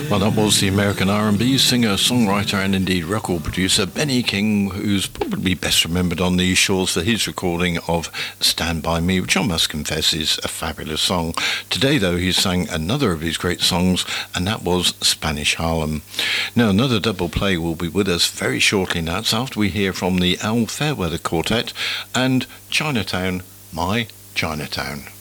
Well, that was the American R&B singer, songwriter and indeed record producer Benny King, who's probably best remembered on these shores for his recording of Stand By Me, which I must confess is a fabulous song. Today, though, he sang another of his great songs, and that was Spanish Harlem. Now, another double play will be with us very shortly now. It's after we hear from the Al Fairweather Quartet and Chinatown, My Chinatown.